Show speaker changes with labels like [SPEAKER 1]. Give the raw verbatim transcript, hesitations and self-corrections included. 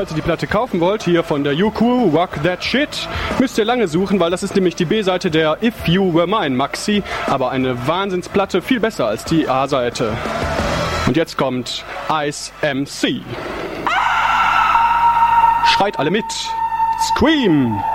[SPEAKER 1] falls ihr die Platte kaufen wollt, hier von der Yuku, Rock That Shit, müsst ihr lange suchen, weil das ist nämlich die B-Seite der If You Were Mine Maxi, aber eine Wahnsinnsplatte, viel besser als die A-Seite. Und jetzt kommt Ice M C. Schreit alle mit. Scream!